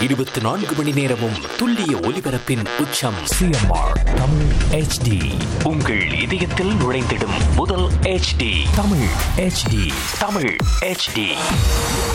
24 மணி நேரமும் துல்லிய ஒலிபரப்பின் உச்சம். CMR Tamil HD. உங்கள் இதயத்தில் நுழைந்திடும் முதல் HD. Tamil HD. Tamil HD.